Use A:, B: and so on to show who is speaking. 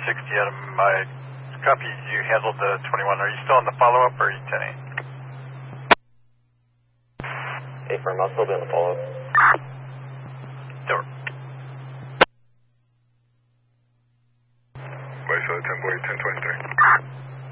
A: 60 out of my copy. You handled the 21. Are you still on the follow-up or are you 10-8?
B: Hey, firm, I'll still be on the follow-up.
A: Door.
C: West 10-8, 1023.